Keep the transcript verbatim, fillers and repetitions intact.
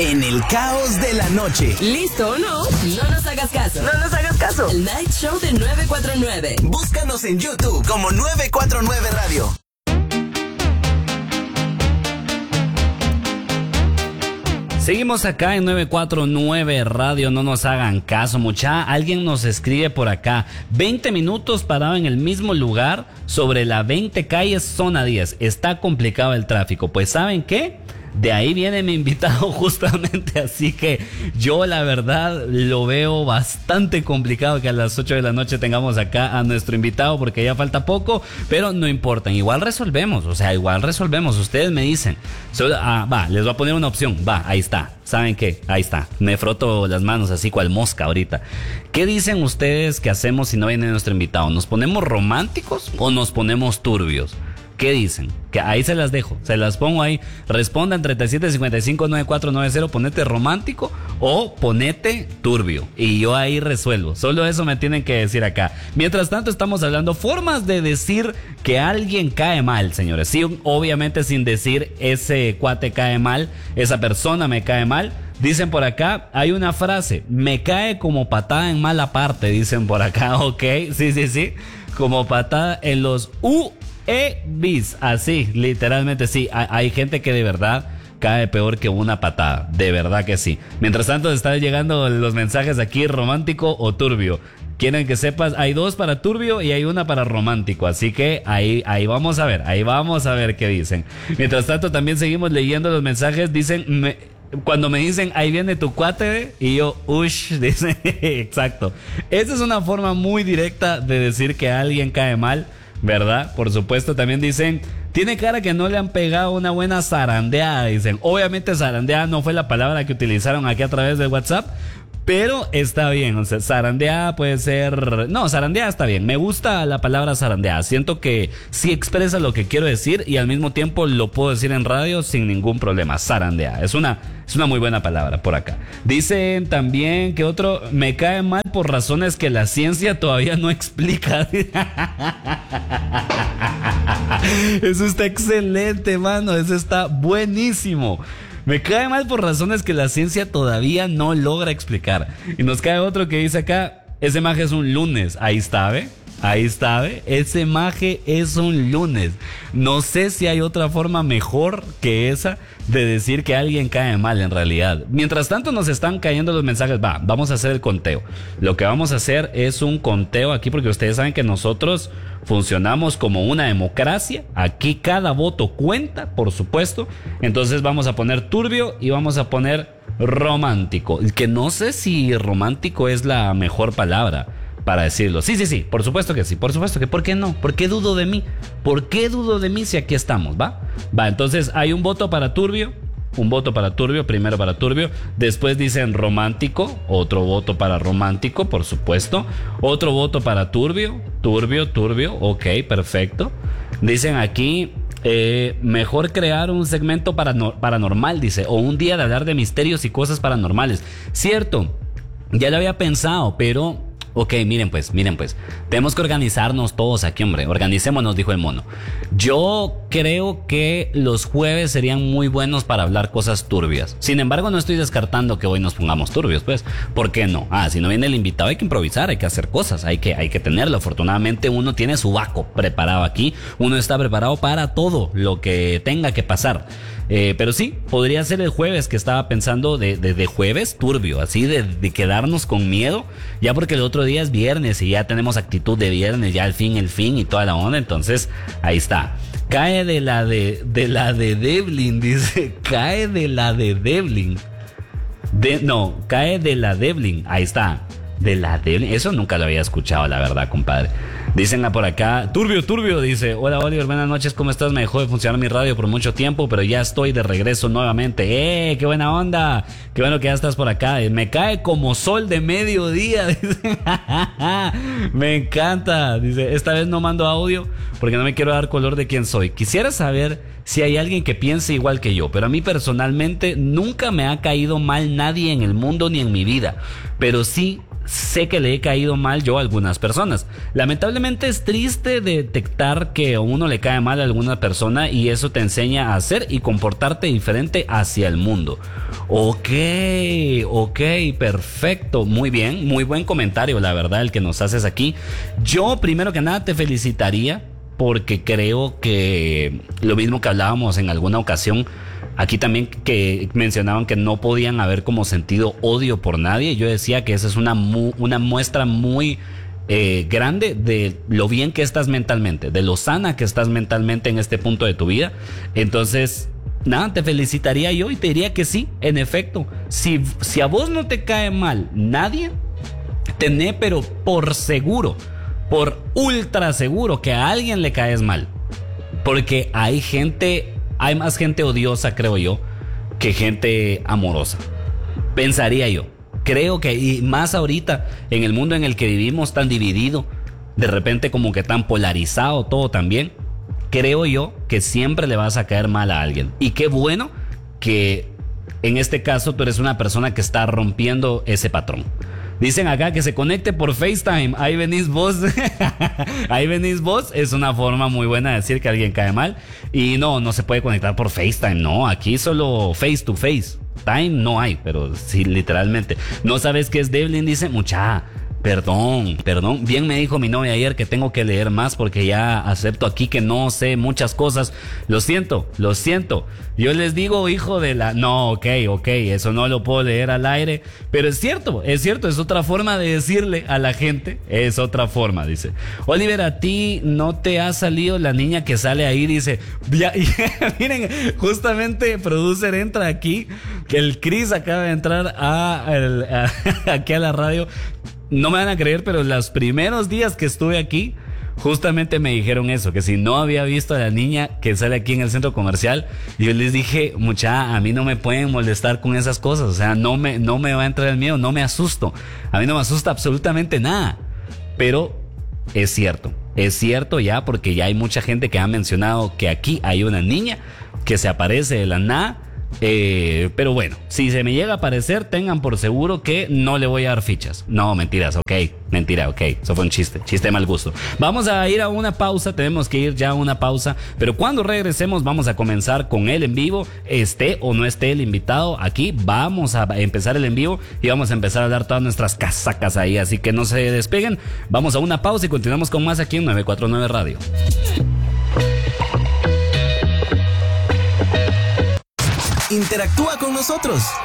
En el caos de la noche. ¿Listo o no? No nos hagas caso. No nos hagas caso. El Night Show de nueve cuatro nueve. Búscanos en YouTube como nueve cuatro nueve Radio. Seguimos acá en nueve cuatro nueve Radio, no nos hagan caso, mucha. Alguien nos escribe por acá, veinte minutos parado en el mismo lugar sobre la veinte calles zona diez. Está complicado el tráfico. Pues ¿saben qué? De ahí viene mi invitado justamente, así que yo la verdad lo veo bastante complicado que a las ocho de la noche tengamos acá a nuestro invitado porque ya falta poco, pero no importa, igual resolvemos, o sea, igual resolvemos, ustedes me dicen, solo, ah, va, les voy a poner una opción, va, ahí está, ¿saben qué? Ahí está, me froto las manos así cual mosca ahorita. ¿Qué dicen ustedes que hacemos si no viene nuestro invitado? ¿Nos ponemos románticos o nos ponemos turbios? ¿Qué dicen? Que ahí se las dejo, se las pongo ahí. Respondan treinta y siete cincuenta y cinco noventa y cuatro noventa, ponete romántico o ponete turbio. Y yo ahí resuelvo. Solo eso me tienen que decir acá. Mientras tanto estamos hablando formas de decir que alguien cae mal, señores. Sí, obviamente sin decir ese cuate cae mal, esa persona me cae mal. Dicen por acá, hay una frase, me cae como patada en mala parte, dicen por acá, ok, sí, sí, sí, como patada en los U. E bis, así, literalmente sí. Hay, hay gente que de verdad cae peor que una patada, de verdad que sí. Mientras tanto están llegando los mensajes aquí, romántico o turbio. Quieren que sepas, hay dos para turbio y hay una para romántico, así que ahí, ahí vamos a ver, ahí vamos a ver qué dicen. Mientras tanto también seguimos leyendo los mensajes, dicen... Me, Cuando me dicen, ahí viene tu cuate, y yo, ush, dice, exacto. Esa es una forma muy directa de decir que alguien cae mal, ¿verdad? Por supuesto, también dicen, tiene cara que no le han pegado una buena zarandeada, dicen. Obviamente zarandeada no fue la palabra que utilizaron aquí a través de WhatsApp, pero está bien, o sea, zarandeada puede ser... No, zarandeada está bien, me gusta la palabra zarandeada. Siento que sí expresa lo que quiero decir y al mismo tiempo lo puedo decir en radio sin ningún problema. Zarandeada, es una, es una muy buena palabra por acá. Dicen también que otro, me cae mal por razones que la ciencia todavía no explica. Eso está excelente, mano, eso está buenísimo. Me cae mal por razones que la ciencia todavía no logra explicar. Y nos cae otro que dice acá, ese maje es un lunes. Ahí está, ¿ve? Ahí está, ¿ve? Ese maje es un lunes. No sé si hay otra forma mejor que esa de decir que alguien cae mal en realidad. Mientras tanto nos están cayendo los mensajes. Va, vamos a hacer el conteo. Lo que vamos a hacer es un conteo aquí porque ustedes saben que nosotros funcionamos como una democracia. Aquí cada voto cuenta, por supuesto. Entonces vamos a poner turbio y vamos a poner romántico. Que no sé si romántico es la mejor palabra para decirlo. Sí, sí, sí, por supuesto que sí, por supuesto que, ¿por qué no? ¿Por qué dudo de mí? ¿Por qué dudo de mí si aquí estamos? ¿Va? Va, entonces hay un voto para turbio, un voto para turbio, primero para turbio, después dicen romántico, otro voto para romántico, por supuesto, otro voto para turbio, turbio, turbio, ok, perfecto. Dicen aquí, eh, mejor crear un segmento parano- paranormal, dice, o un día de hablar de misterios y cosas paranormales. Cierto, ya lo había pensado, pero... Ok, miren pues, miren pues, tenemos que organizarnos todos aquí, hombre, organicémonos, dijo el mono. Yo creo que los jueves serían muy buenos para hablar cosas turbias. Sin embargo, no estoy descartando que hoy nos pongamos turbios, pues, ¿por qué no? Ah, si no viene el invitado hay que improvisar, hay que hacer cosas, hay que, hay que tenerlo. Afortunadamente uno tiene su vaco preparado aquí, uno está preparado para todo lo que tenga que pasar. Eh, pero sí, podría ser el jueves que estaba pensando de, de, de jueves turbio, así de, de quedarnos con miedo, ya porque el otro día es viernes y ya tenemos actitud de viernes, ya al fin, el fin y toda la onda, entonces ahí está. Cae de la de, de la de Devlin, dice, cae de la de Devlin. De, no, cae de la Devlin, ahí está. De la Devlin, eso nunca lo había escuchado, la verdad, compadre. Dicen por acá, turbio, turbio, dice, hola Oliver, buenas noches, ¿cómo estás? Me dejó de funcionar mi radio por mucho tiempo, pero ya estoy de regreso nuevamente. ¡Eh, qué buena onda! Qué bueno que ya estás por acá. Me cae como sol de mediodía, dice. Me encanta, dice, esta vez no mando audio porque no me quiero dar color de quién soy. Quisiera saber si hay alguien que piense igual que yo, pero a mí personalmente nunca me ha caído mal nadie en el mundo ni en mi vida, pero sí sé que le he caído mal yo a algunas personas. Lamentablemente es triste detectar que a uno le cae mal a alguna persona y eso te enseña a hacer y comportarte diferente hacia el mundo. Ok, ok, perfecto, muy bien, muy buen comentario, la verdad, el que nos haces aquí. Yo primero que nada te felicitaría porque creo que lo mismo que hablábamos en alguna ocasión, aquí también que mencionaban que no podían haber como sentido odio por nadie. Yo decía que esa es una, mu- una muestra muy eh, grande de lo bien que estás mentalmente, de lo sana que estás mentalmente en este punto de tu vida. Entonces, nada, te felicitaría yo y te diría que sí, en efecto. Si, si a vos no te cae mal nadie, tené pero por seguro, por ultra seguro que a alguien le caes mal. Porque hay gente... Hay más gente odiosa, creo yo, que gente amorosa. Pensaría yo. Creo que, y más ahorita, en el mundo en el que vivimos tan dividido, de repente como que tan polarizado todo también, creo yo que siempre le vas a caer mal a alguien. Y qué bueno que en este caso tú eres una persona que está rompiendo ese patrón. Dicen acá que se conecte por FaceTime. Ahí venís vos. Ahí venís vos. Es una forma muy buena de decir que alguien cae mal. Y no, no se puede conectar por FaceTime. No, aquí solo face to face. Time no hay, pero sí, literalmente. ¿No sabes qué es Devlin? Dice, mucha. Perdón, perdón. Bien me dijo mi novia ayer que tengo que leer más porque ya acepto aquí que no sé muchas cosas. Lo siento, lo siento. Yo les digo hijo de la... No, ok, ok, eso no lo puedo leer al aire. Pero es cierto, es cierto, es otra forma de decirle a la gente. Es otra forma, dice. Oliver, a ti no te ha salido la niña que sale ahí, dice. Ya, ya, miren, justamente producer entra aquí. El Chris acaba de entrar a, a, a, aquí a la radio. No me van a creer, pero los primeros días que estuve aquí, justamente me dijeron eso, que si no había visto a la niña que sale aquí en el centro comercial, yo les dije, mucha, a mí no me pueden molestar con esas cosas, o sea, no me, no me va a entrar el miedo, no me asusto, a mí no me asusta absolutamente nada, pero es cierto, es cierto ya, porque ya hay mucha gente que ha mencionado que aquí hay una niña que se aparece de la nada. Eh, pero bueno, si se me llega a aparecer, tengan por seguro que no le voy a dar fichas. No, mentiras, ok, mentira, ok, eso fue un chiste, chiste de mal gusto. Vamos a ir a una pausa, tenemos que ir ya a una pausa, pero cuando regresemos vamos a comenzar con el en vivo, esté o no esté el invitado aquí, vamos a empezar el en vivo y vamos a empezar a dar todas nuestras casacas ahí, así que no se despeguen, vamos a una pausa y continuamos con más aquí en nueve cuatro nueve Radio. Interactúa con nosotros.